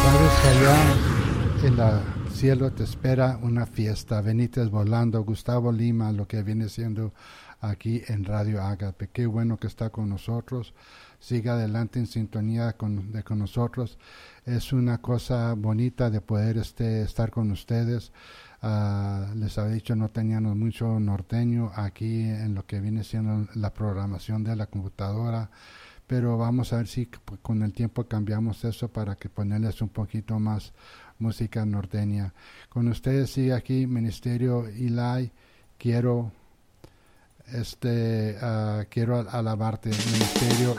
Sabes que allá en el cielo te espera una fiesta. Benítez Volando, Gustavo Lima, lo que viene siendo aquí en Radio Ágape. Qué bueno que está con nosotros. Siga adelante en sintonía con nosotros. Es una cosa bonita de poder estar con ustedes. Les había dicho, no teníamos mucho norteño aquí en lo que viene siendo la programación de la computadora, pero vamos a ver si con el tiempo cambiamos eso para que ponerles un poquito más música norteña. Con ustedes sigue aquí Ministerio Eli. Quiero quiero alabarte, Ministerio